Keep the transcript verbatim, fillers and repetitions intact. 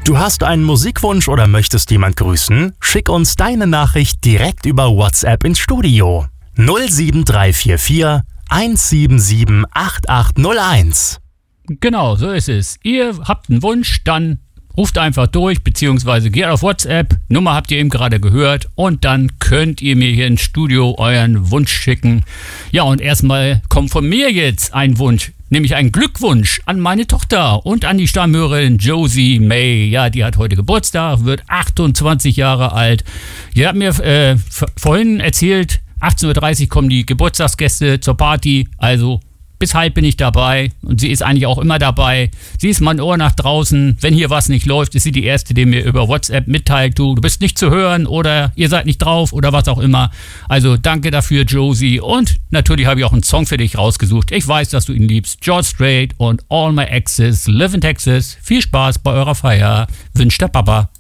Du hast einen Musikwunsch oder möchtest jemand grüßen? Schick uns deine Nachricht direkt über WhatsApp ins Studio. null sieben drei vier vier eins sieben sieben acht acht null eins. Genau, so ist es. Ihr habt einen Wunsch, dann ruft einfach durch, beziehungsweise geht auf WhatsApp. Nummer habt ihr eben gerade gehört. Und dann könnt ihr mir hier ins Studio euren Wunsch schicken. Ja, und erstmal kommt von mir jetzt ein Wunsch. Nämlich ein Glückwunsch an meine Tochter und an die Stammhörerin Josie May. Ja, die hat heute Geburtstag, wird achtundzwanzig Jahre alt. Die hat mir äh, f- vorhin erzählt, achtzehn Uhr dreißig kommen die Geburtstagsgäste zur Party. Also bis halb bin ich dabei und sie ist eigentlich auch immer dabei. Sie ist mein Ohr nach draußen. Wenn hier was nicht läuft, ist sie die Erste, die mir über WhatsApp mitteilt, du, du bist nicht zu hören oder ihr seid nicht drauf oder was auch immer. Also danke dafür, Josie. Und natürlich habe ich auch einen Song für dich rausgesucht. Ich weiß, dass du ihn liebst. George Strait und All My Exes Live in Texas. Viel Spaß bei eurer Feier. Wünscht der Papa.